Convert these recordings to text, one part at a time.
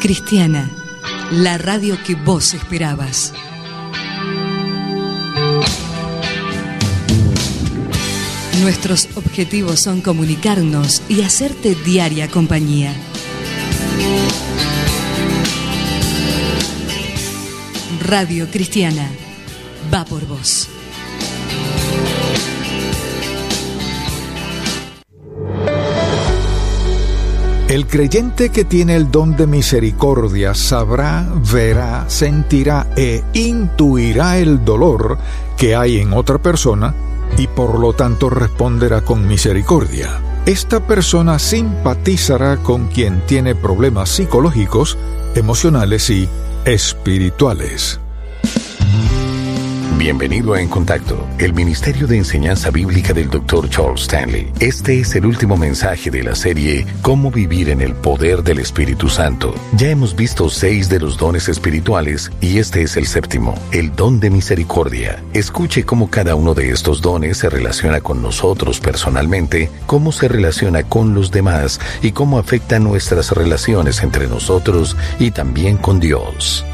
Cristiana, la radio que vos esperabas. Nuestros objetivos son comunicarnos y hacerte diaria compañía. Radio Cristiana, va por vos. El creyente que tiene el don de misericordia sabrá, verá, sentirá e intuirá el dolor que hay en otra persona y por lo tanto responderá con misericordia. Esta persona simpatizará con quien tiene problemas psicológicos, emocionales y espirituales. Bienvenido a En Contacto, el Ministerio de Enseñanza Bíblica del Dr. Charles Stanley. Este es el último mensaje de la serie Cómo vivir en el poder del Espíritu Santo. Ya hemos visto 6 de los dones espirituales y este es el 7º, el don de misericordia. Escuche cómo cada uno de estos dones se relaciona con nosotros personalmente, cómo se relaciona con los demás y cómo afecta nuestras relaciones entre nosotros y también con Dios.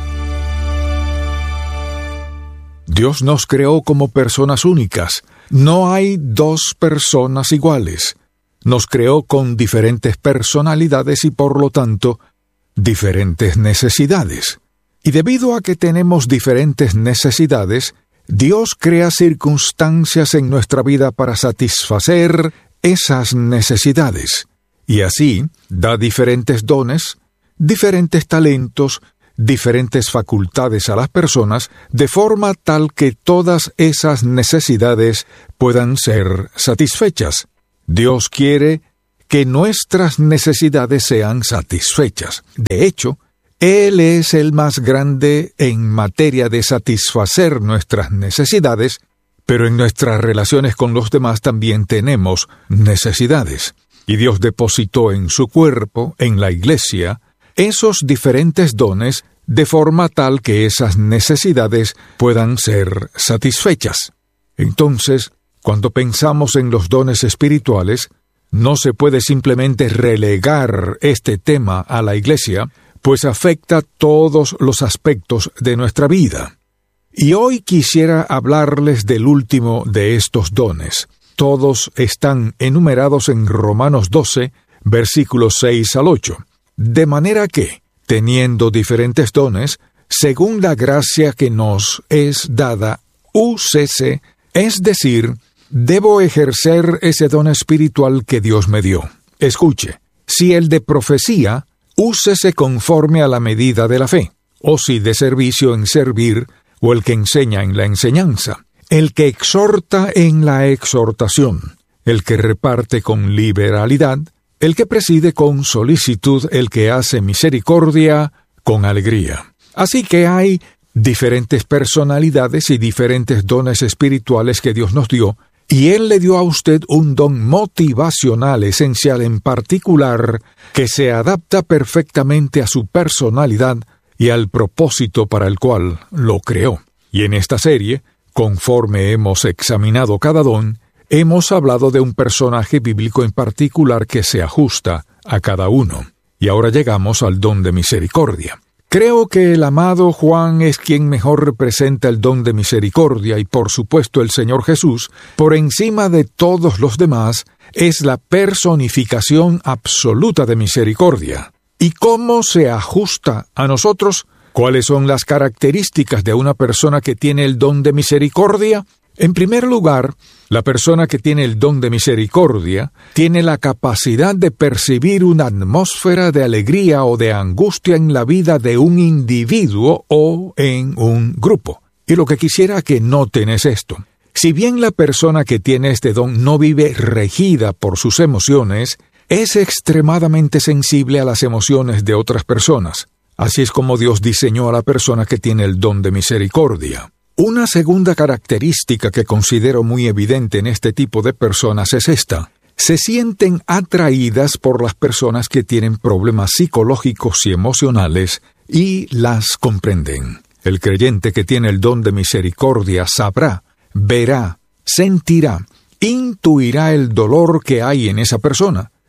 Dios nos creó como personas únicas. No hay 2 personas iguales. Nos creó con diferentes personalidades y por lo tanto, diferentes necesidades. Y debido a que tenemos diferentes necesidades, Dios crea circunstancias en nuestra vida para satisfacer esas necesidades. Y así, da diferentes dones, diferentes talentos, diferentes facultades a las personas, de forma tal que todas esas necesidades puedan ser satisfechas. Dios quiere que nuestras necesidades sean satisfechas. De hecho, Él es el más grande en materia de satisfacer nuestras necesidades, pero en nuestras relaciones con los demás también tenemos necesidades. Y Dios depositó en su cuerpo, en la iglesia, esos diferentes dones de forma tal que esas necesidades puedan ser satisfechas. Entonces, cuando pensamos en los dones espirituales, no se puede simplemente relegar este tema a la iglesia, pues afecta todos los aspectos de nuestra vida. Y hoy quisiera hablarles del último de estos dones. Todos están enumerados en Romanos 12, versículos 6 al 8. De manera que, teniendo diferentes dones, según la gracia que nos es dada, úsese, es decir, debo ejercer ese don espiritual que Dios me dio. Escuche, si el de profecía, úsese conforme a la medida de la fe, o si de servicio en servir, o el que enseña en la enseñanza, el que exhorta en la exhortación, el que reparte con liberalidad, el que preside con solicitud, el que hace misericordia con alegría. Así que hay diferentes personalidades y diferentes dones espirituales que Dios nos dio, y Él le dio a usted un don motivacional esencial en particular que se adapta perfectamente a su personalidad y al propósito para el cual lo creó. Y en esta serie, conforme hemos examinado cada don, hemos hablado de un personaje bíblico en particular que se ajusta a cada uno. Y ahora llegamos al don de misericordia. Creo que el amado Juan es quien mejor representa el don de misericordia y por supuesto el Señor Jesús, por encima de todos los demás, es la personificación absoluta de misericordia. ¿Y cómo se ajusta a nosotros? ¿Cuáles son las características de una persona que tiene el don de misericordia? En primer lugar, la persona que tiene el don de misericordia tiene la capacidad de percibir una atmósfera de alegría o de angustia en la vida de un individuo o en un grupo. Y lo que quisiera que noten es esto. Si bien la persona que tiene este don no vive regida por sus emociones, es extremadamente sensible a las emociones de otras personas. Así es como Dios diseñó a la persona que tiene el don de misericordia. Una segunda característica que considero muy evidente en este tipo de personas es esta. Se sienten atraídas por las personas que tienen problemas psicológicos y emocionales y las comprenden. El creyente que tiene el don de misericordia sabrá, verá, sentirá, intuirá el dolor que hay en esa persona.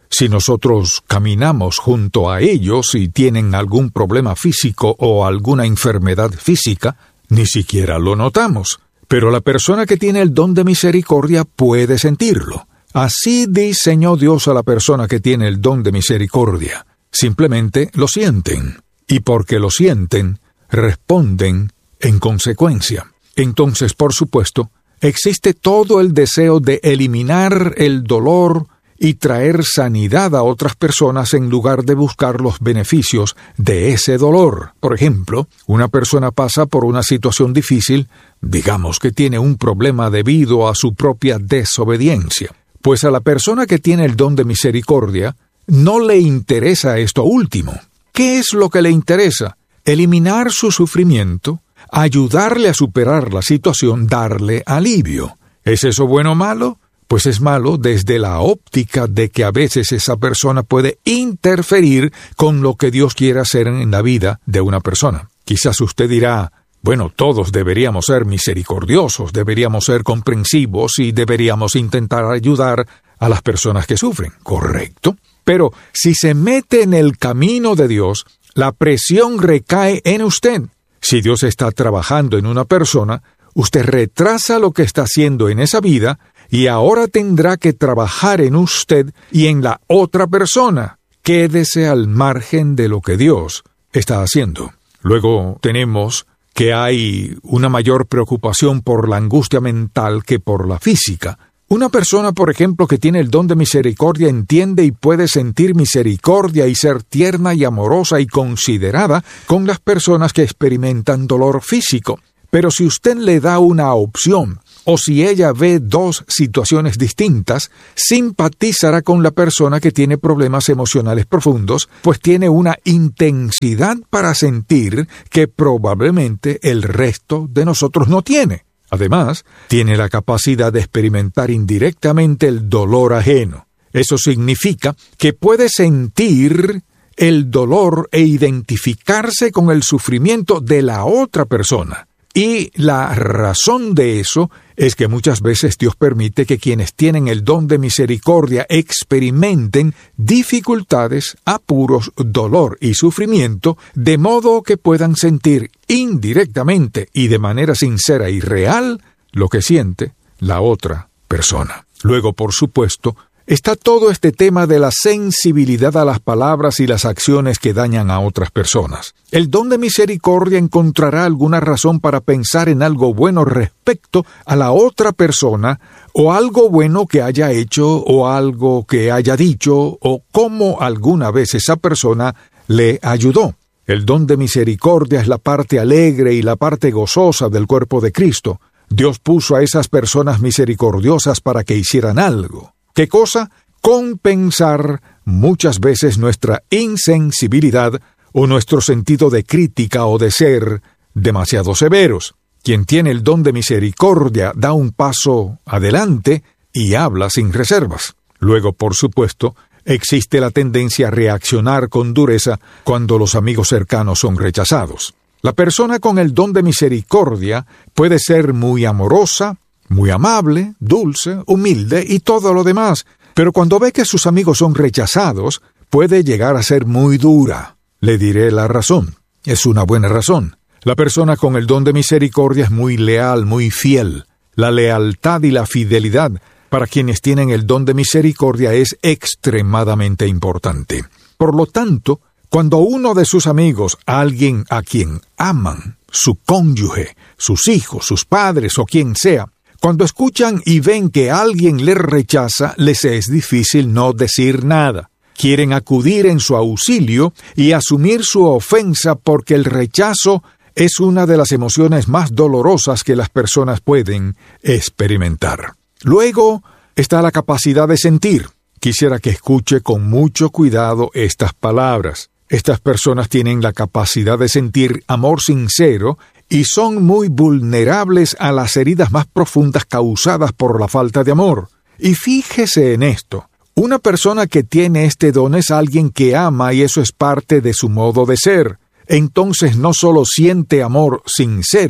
Si nosotros caminamos junto a ellos y tienen algún problema físico o alguna enfermedad física, ni siquiera lo notamos. Pero la persona que tiene el don de misericordia puede sentirlo. Así diseñó Dios a la persona que tiene el don de misericordia. Simplemente lo sienten. Y porque lo sienten, responden en consecuencia. Entonces, por supuesto, existe todo el deseo de eliminar el dolor y traer sanidad a otras personas en lugar de buscar los beneficios de ese dolor. Por ejemplo, una persona pasa por una situación difícil, digamos que tiene un problema debido a su propia desobediencia. Pues a la persona que tiene el don de misericordia no le interesa esto último. ¿Qué es lo que le interesa? Eliminar su sufrimiento, ayudarle a superar la situación, darle alivio. ¿Es eso bueno o malo? Pues es malo desde la óptica de que a veces esa persona puede interferir con lo que Dios quiere hacer en la vida de una persona. Quizás usted dirá, bueno, todos deberíamos ser misericordiosos, deberíamos ser comprensivos y deberíamos intentar ayudar a las personas que sufren. Correcto. Pero si se mete en el camino de Dios, la presión recae en usted. Si Dios está trabajando en una persona, usted retrasa lo que está haciendo en esa vida y ahora tendrá que trabajar en usted y en la otra persona. Quédese al margen de lo que Dios está haciendo. Luego tenemos que hay una mayor preocupación por la angustia mental que por la física. Una persona, por ejemplo, que tiene el don de misericordia entiende y puede sentir misericordia y ser tierna y amorosa y considerada con las personas que experimentan dolor físico. Pero si usted le da una opción, o si ella ve dos situaciones distintas, simpatizará con la persona que tiene problemas emocionales profundos, pues tiene una intensidad para sentir que probablemente el resto de nosotros no tiene. Además, tiene la capacidad de experimentar indirectamente el dolor ajeno. Eso significa que puede sentir el dolor e identificarse con el sufrimiento de la otra persona. Y la razón de eso es que muchas veces Dios permite que quienes tienen el don de misericordia experimenten dificultades, apuros, dolor y sufrimiento, de modo que puedan sentir indirectamente y de manera sincera y real lo que siente la otra persona. Luego, por supuesto, está todo este tema de la sensibilidad a las palabras y las acciones que dañan a otras personas. El don de misericordia encontrará alguna razón para pensar en algo bueno respecto a la otra persona, o algo bueno que haya hecho, o algo que haya dicho, o cómo alguna vez esa persona le ayudó. El don de misericordia es la parte alegre y la parte gozosa del cuerpo de Cristo. Dios puso a esas personas misericordiosas para que hicieran algo. ¿Qué cosa? Compensar muchas veces nuestra insensibilidad o nuestro sentido de crítica o de ser demasiado severos. Quien tiene el don de misericordia da un paso adelante y habla sin reservas. Luego, por supuesto, existe la tendencia a reaccionar con dureza cuando los amigos cercanos son rechazados. La persona con el don de misericordia puede ser muy amorosa, muy amable, dulce, humilde y todo lo demás, pero cuando ve que sus amigos son rechazados, puede llegar a ser muy dura. Le diré la razón. Es una buena razón. La persona con el don de misericordia es muy leal, muy fiel. La lealtad y la fidelidad para quienes tienen el don de misericordia es extremadamente importante. Por lo tanto, cuando uno de sus amigos, alguien a quien aman, su cónyuge, sus hijos, sus padres o quien sea, cuando escuchan y ven que alguien les rechaza, les es difícil no decir nada. Quieren acudir en su auxilio y asumir su ofensa porque el rechazo es una de las emociones más dolorosas que las personas pueden experimentar. Luego está la capacidad de sentir. Quisiera que escuche con mucho cuidado estas palabras. Estas personas tienen la capacidad de sentir amor sincero y son muy vulnerables a las heridas más profundas causadas por la falta de amor. Y fíjese en esto. Una persona que tiene este don es alguien que ama y eso es parte de su modo de ser. Entonces no solo siente amor sincero,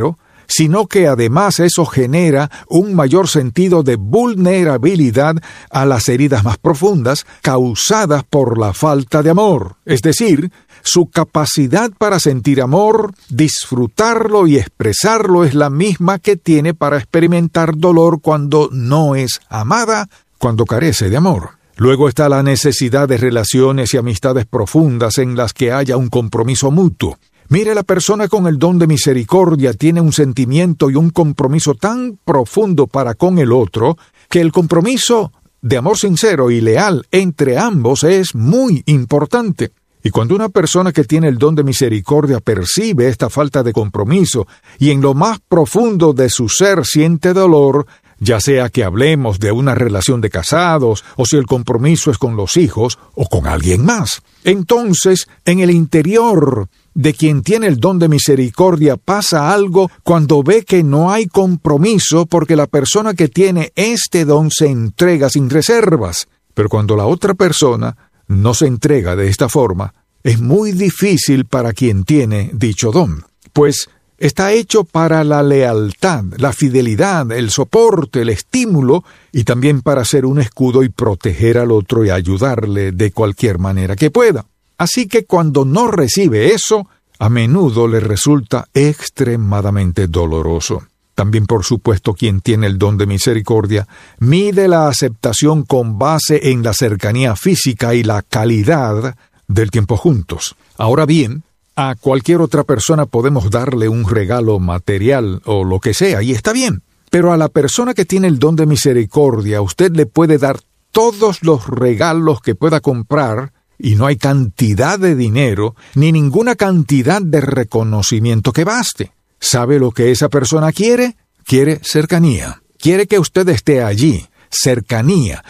sino que además eso genera un mayor sentido de vulnerabilidad a las heridas más profundas causadas por la falta de amor. Es decir, su capacidad para sentir amor, disfrutarlo y expresarlo es la misma que tiene para experimentar dolor cuando no es amada, cuando carece de amor. Luego está la necesidad de relaciones y amistades profundas en las que haya un compromiso mutuo. Mire, la persona con el don de misericordia tiene un sentimiento y un compromiso tan profundo para con el otro que el compromiso de amor sincero y leal entre ambos es muy importante. Y cuando una persona que tiene el don de misericordia percibe esta falta de compromiso y en lo más profundo de su ser siente dolor, ya sea que hablemos de una relación de casados, o si el compromiso es con los hijos, o con alguien más, entonces, en el interior de quien tiene el don de misericordia pasa algo cuando ve que no hay compromiso porque la persona que tiene este don se entrega sin reservas. Pero cuando la otra persona no se entrega de esta forma, es muy difícil para quien tiene dicho don, pues está hecho para la lealtad, la fidelidad, el soporte, el estímulo y también para ser un escudo y proteger al otro y ayudarle de cualquier manera que pueda. Así que cuando no recibe eso, a menudo le resulta extremadamente doloroso. También, por supuesto, quien tiene el don de misericordia mide la aceptación con base en la cercanía física y la calidad del tiempo juntos. Ahora bien, a cualquier otra persona podemos darle un regalo material o lo que sea, y está bien. Pero a la persona que tiene el don de misericordia, usted le puede dar todos los regalos que pueda comprar, y no hay cantidad de dinero, ni ninguna cantidad de reconocimiento que baste. ¿Sabe lo que esa persona quiere? Quiere cercanía. Quiere que usted esté allí. Cercanía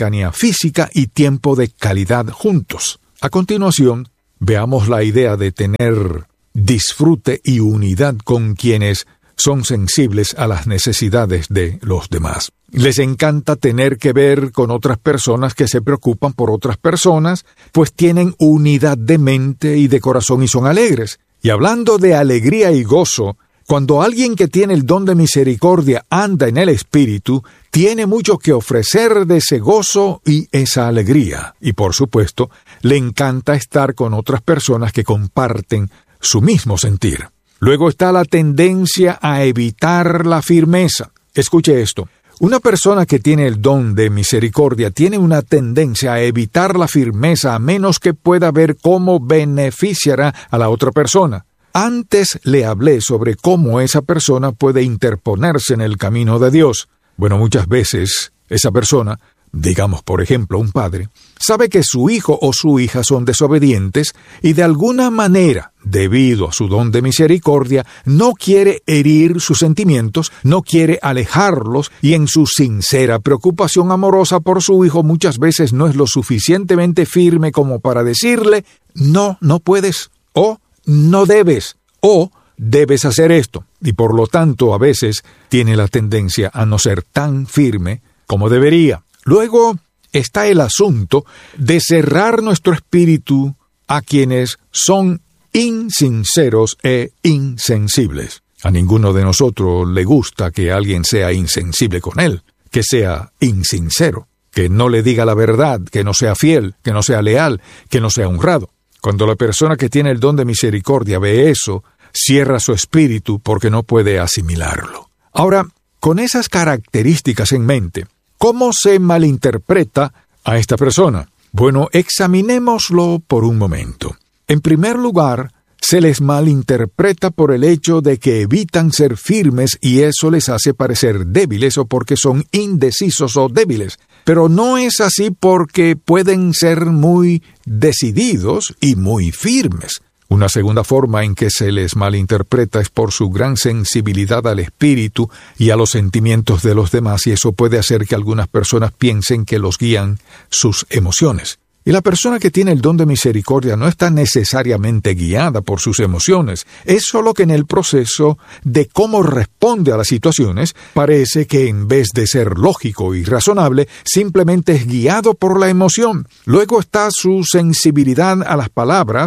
física y tiempo de calidad juntos. A continuación, veamos la idea de tener disfrute y unidad con quienes son sensibles a las necesidades de los demás. Les encanta tener que ver con otras personas que se preocupan por otras personas, pues tienen unidad de mente y de corazón y son alegres. Y hablando de alegría y gozo, cuando alguien que tiene el don de misericordia anda en el Espíritu, tiene mucho que ofrecer de ese gozo y esa alegría. Y por supuesto, le encanta estar con otras personas que comparten su mismo sentir. Luego está la tendencia a evitar la firmeza. Escuche esto. Una persona que tiene el don de misericordia tiene una tendencia a evitar la firmeza a menos que pueda ver cómo beneficiará a la otra persona. Antes le hablé sobre cómo esa persona puede interponerse en el camino de Dios. Bueno, muchas veces esa persona, digamos por ejemplo un padre, sabe que su hijo o su hija son desobedientes y de alguna manera, debido a su don de misericordia, no quiere herir sus sentimientos, no quiere alejarlos y en su sincera preocupación amorosa por su hijo muchas veces no es lo suficientemente firme como para decirle no puedes o no debes o debes hacer esto y por lo tanto a veces tiene la tendencia a no ser tan firme como debería. Luego está el asunto de cerrar nuestro espíritu a quienes son insinceros e insensibles. A ninguno de nosotros le gusta que alguien sea insensible con él, que sea insincero, que no le diga la verdad, que no sea fiel, que no sea leal, que no sea honrado. Cuando la persona que tiene el don de misericordia ve eso, cierra su espíritu porque no puede asimilarlo. Ahora, con esas características en mente, ¿cómo se malinterpreta a esta persona? Bueno, examinémoslo por un momento. En primer lugar, se les malinterpreta por el hecho de que evitan ser firmes y eso les hace parecer débiles o porque son indecisos o débiles. Pero no es así porque pueden ser muy decididos y muy firmes. Una segunda forma en que se les malinterpreta es por su gran sensibilidad al espíritu y a los sentimientos de los demás, y eso puede hacer que algunas personas piensen que los guían sus emociones. Y la persona que tiene el don de misericordia no está necesariamente guiada por sus emociones, es solo que en el proceso de cómo responde a las situaciones, parece que en vez de ser lógico y razonable, simplemente es guiado por la emoción. Luego está su sensibilidad a las palabras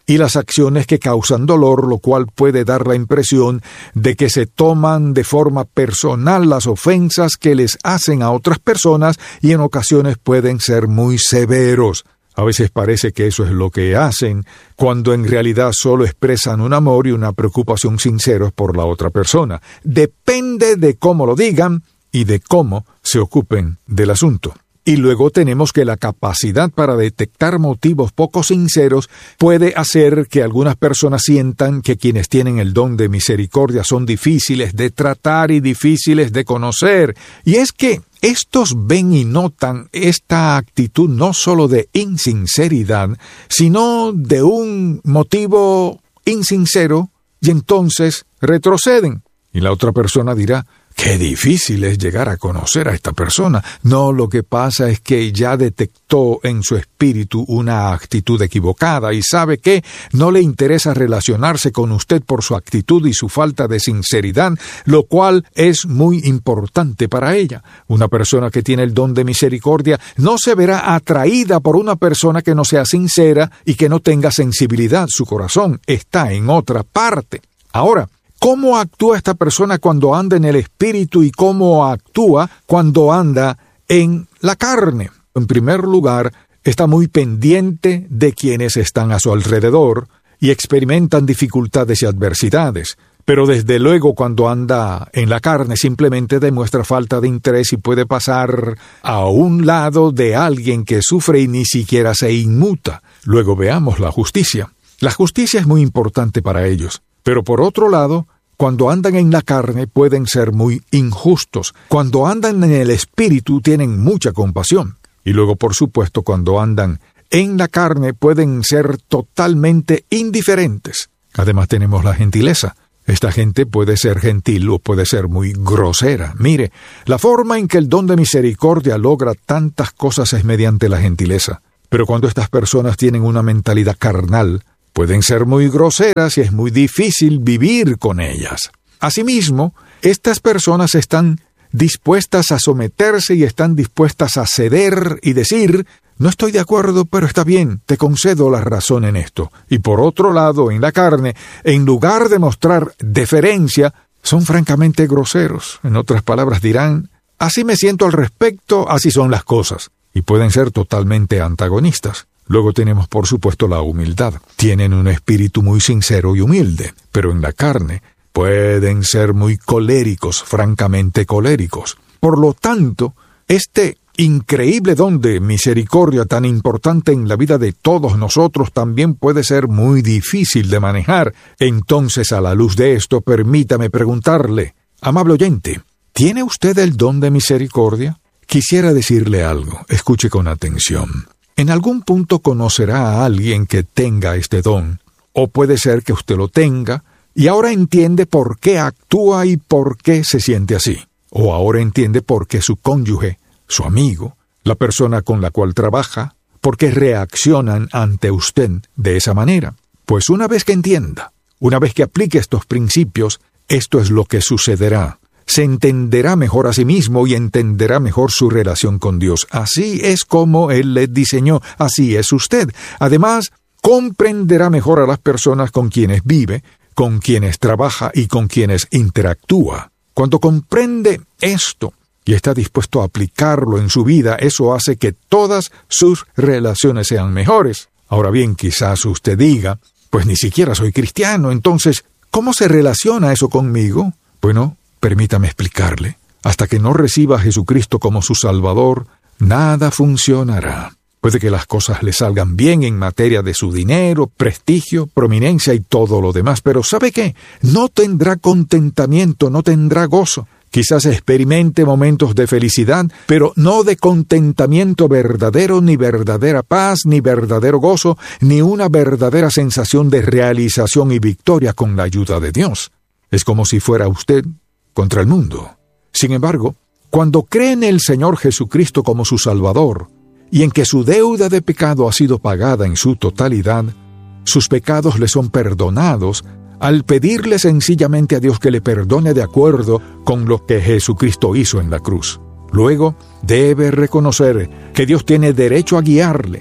y las acciones que causan dolor, lo cual puede dar la impresión de que se toman de forma personal las ofensas que les hacen a otras personas y en ocasiones pueden ser muy severos. A veces parece que eso es lo que hacen, cuando en realidad solo expresan un amor y una preocupación sinceros por la otra persona. Depende de cómo lo digan y de cómo se ocupen del asunto. Y luego tenemos que la capacidad para detectar motivos poco sinceros puede hacer que algunas personas sientan que quienes tienen el don de misericordia son difíciles de tratar y difíciles de conocer. Y es que estos ven y notan esta actitud no solo de insinceridad, sino de un motivo insincero, y entonces retroceden. Y la otra persona dirá: qué difícil es llegar a conocer a esta persona. No, lo que pasa es que ya detectó en su espíritu una actitud equivocada y sabe que no le interesa relacionarse con usted por su actitud y su falta de sinceridad, lo cual es muy importante para ella. Una persona que tiene el don de misericordia no se verá atraída por una persona que no sea sincera y que no tenga sensibilidad. Su corazón está en otra parte. Ahora, ¿cómo actúa esta persona cuando anda en el espíritu y cómo actúa cuando anda en la carne? En primer lugar, está muy pendiente de quienes están a su alrededor y experimentan dificultades y adversidades. Pero desde luego cuando anda en la carne simplemente demuestra falta de interés y puede pasar a un lado de alguien que sufre y ni siquiera se inmuta. Luego veamos la justicia. La justicia es muy importante para ellos. Pero por otro lado, cuando andan en la carne pueden ser muy injustos. Cuando andan en el espíritu tienen mucha compasión. Y luego, por supuesto, cuando andan en la carne pueden ser totalmente indiferentes. Además tenemos la gentileza. Esta gente puede ser gentil o puede ser muy grosera. Mire, la forma en que el don de misericordia logra tantas cosas es mediante la gentileza. Pero cuando estas personas tienen una mentalidad carnal, pueden ser muy groseras y es muy difícil vivir con ellas. Asimismo, estas personas están dispuestas a someterse y están dispuestas a ceder y decir: no estoy de acuerdo, pero está bien, te concedo la razón en esto. Y por otro lado, en la carne, en lugar de mostrar deferencia, son francamente groseros. En otras palabras dirán: así me siento al respecto, así son las cosas. Y pueden ser totalmente antagonistas. Luego tenemos, por supuesto, la humildad. Tienen un espíritu muy sincero y humilde, pero en la carne pueden ser muy coléricos, francamente coléricos. Por lo tanto, este increíble don de misericordia tan importante en la vida de todos nosotros también puede ser muy difícil de manejar. Entonces, a la luz de esto, permítame preguntarle, amable oyente, ¿tiene usted el don de misericordia? Quisiera decirle algo, escuche con atención. En algún punto conocerá a alguien que tenga este don, o puede ser que usted lo tenga, y ahora entiende por qué actúa y por qué se siente así. O ahora entiende por qué su cónyuge, su amigo, la persona con la cual trabaja, por qué reaccionan ante usted de esa manera. Pues una vez que entienda, una vez que aplique estos principios, esto es lo que sucederá. Se entenderá mejor a sí mismo y entenderá mejor su relación con Dios. Así es como Él le diseñó, así es usted. Además, comprenderá mejor a las personas con quienes vive, con quienes trabaja y con quienes interactúa. Cuando comprende esto y está dispuesto a aplicarlo en su vida, eso hace que todas sus relaciones sean mejores. Ahora bien, quizás usted diga, pues ni siquiera soy cristiano, entonces, ¿cómo se relaciona eso conmigo? Bueno, permítame explicarle. Hasta que no reciba a Jesucristo como su Salvador, nada funcionará. Puede que las cosas le salgan bien en materia de su dinero, prestigio, prominencia y todo lo demás, pero ¿sabe qué? No tendrá contentamiento, no tendrá gozo. Quizás experimente momentos de felicidad, pero no de contentamiento verdadero, ni verdadera paz, ni verdadero gozo, ni una verdadera sensación de realización y victoria con la ayuda de Dios. Es como si fuera usted contra el mundo. Sin embargo, cuando cree en el Señor Jesucristo como su Salvador, y en que su deuda de pecado ha sido pagada en su totalidad, sus pecados le son perdonados al pedirle sencillamente a Dios que le perdone de acuerdo con lo que Jesucristo hizo en la cruz. Luego, debe reconocer que Dios tiene derecho a guiarle,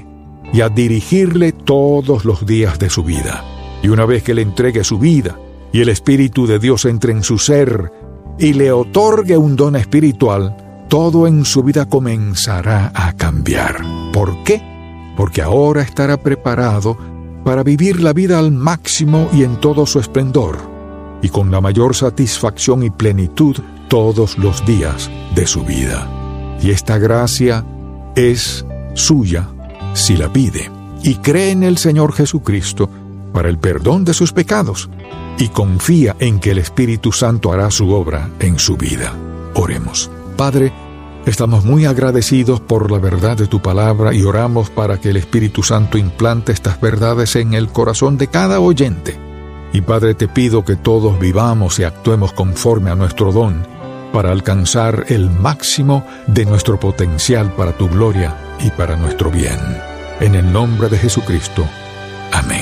y a dirigirle todos los días de su vida. Y una vez que le entregue su vida y el Espíritu de Dios entre en su ser y le otorgue un don espiritual, todo en su vida comenzará a cambiar. ¿Por qué? Porque ahora estará preparado para vivir la vida al máximo y en todo su esplendor, y con la mayor satisfacción y plenitud todos los días de su vida. Y esta gracia es suya si la pide y cree en el Señor Jesucristo para el perdón de sus pecados y confía en que el Espíritu Santo hará su obra en su vida. Oremos. Padre, estamos muy agradecidos por la verdad de tu palabra y oramos para que el Espíritu Santo implante estas verdades en el corazón de cada oyente. Y Padre, te pido que todos vivamos y actuemos conforme a nuestro don para alcanzar el máximo de nuestro potencial para tu gloria y para nuestro bien. En el nombre de Jesucristo. Amén.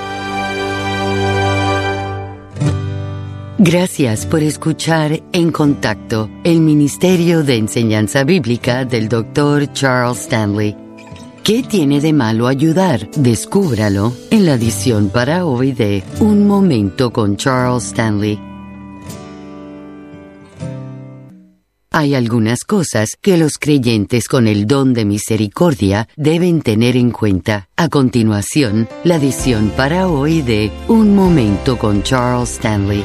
Gracias por escuchar En Contacto, el Ministerio de Enseñanza Bíblica del Dr. Charles Stanley. ¿Qué tiene de malo ayudar? Descúbralo en la edición para hoy de Un Momento con Charles Stanley. Hay algunas cosas que los creyentes con el don de misericordia deben tener en cuenta. A continuación, la edición para hoy de Un Momento con Charles Stanley.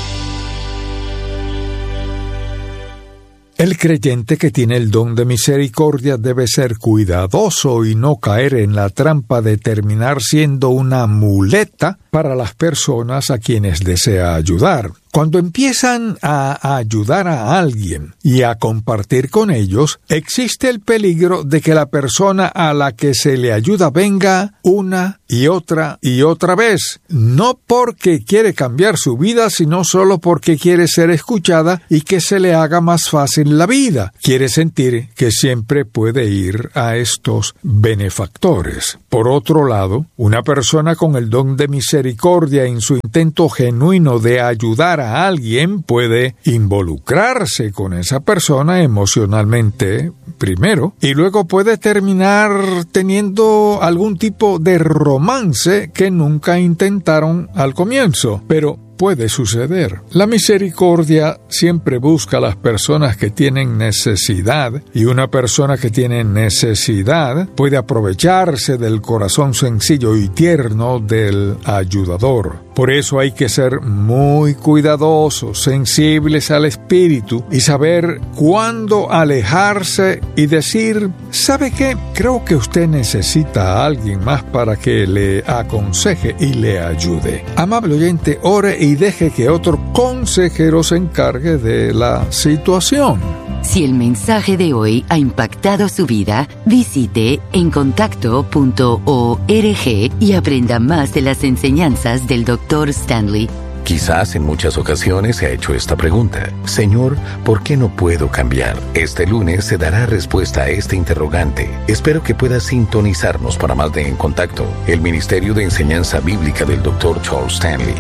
El creyente que tiene el don de misericordia debe ser cuidadoso y no caer en la trampa de terminar siendo una muleta para las personas a quienes desea ayudar. Cuando empiezan a ayudar a alguien y a compartir con ellos, existe el peligro de que la persona a la que se le ayuda venga una y otra vez, no porque quiere cambiar su vida, sino solo porque quiere ser escuchada y que se le haga más fácil la vida. Quiere sentir que siempre puede ir a estos benefactores. Por otro lado, una persona con el don de misericordia en su intento genuino de ayudar a alguien puede involucrarse con esa persona emocionalmente primero y luego puede terminar teniendo algún tipo de romance que nunca intentaron al comienzo, pero puede suceder. La misericordia siempre busca a las personas que tienen necesidad, y una persona que tiene necesidad puede aprovecharse del corazón sencillo y tierno del ayudador. Por eso hay que ser muy cuidadosos, sensibles al espíritu y saber cuándo alejarse y decir: ¿sabe qué? Creo que usted necesita a alguien más para que le aconseje y le ayude. Amable oyente, ore y deje que otro consejero se encargue de la situación. Si el mensaje de hoy ha impactado su vida, visite encontacto.org y aprenda más de las enseñanzas del Dr. Stanley. Quizás en muchas ocasiones se ha hecho esta pregunta: Señor, ¿por qué no puedo cambiar? Este lunes se dará respuesta a este interrogante. Espero que pueda sintonizarnos para más de En Contacto, el Ministerio de Enseñanza Bíblica del Dr. Charles Stanley.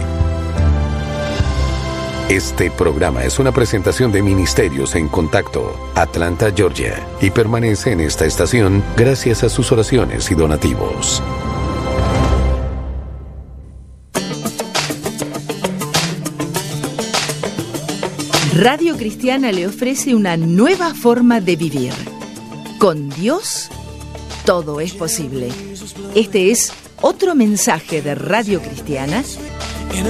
Este programa es una presentación de Ministerios en Contacto, Atlanta, Georgia, y permanece en esta estación gracias a sus oraciones y donativos. Radio Cristiana le ofrece una nueva forma de vivir. Con Dios, todo es posible. Este es otro mensaje de Radio Cristiana